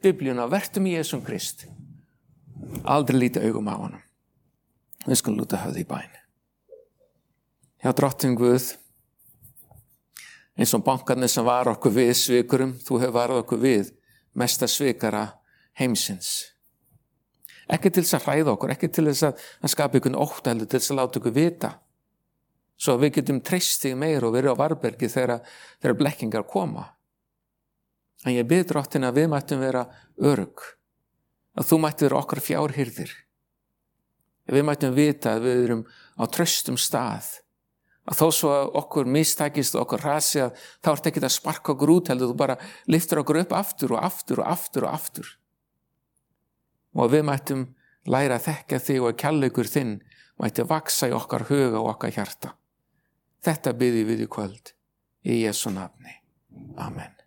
Biblíuna, vertu með Jesum Krist. Aldrei líta augum á honum. Við skulum lúta höfði í bæn. Já, drottinn Guð, eins og bankarnir sem var okkur við svikurum, þú hefur varð okkur við mesta svikara heimsins. Ekki til þess að hræða okkur, ekki til þess að skapa ykkur ótta, heldur til þess að láta ykkur vita. Svo við getum treyst þig meira og verið á varbergi þegar blekkingar koma. En ég bið Drottinn að við mættum vera örugg, að þú mættum vera okkar fjárhirðir. Við mættum vita að við erum á traustum stað, að þó svo okkur mistækist og okkur rasi að þá ert ekki að sparka okkur út, heldur þú bara lyftir okkur upp aftur og aftur og aftur og aftur. Og við mættum læra að þekka þig og að kærleikur þinn mætti vaksa í okkar huga og okkar hjarta. Þetta biðjum við í kvöld í Jesú nafni. Amen.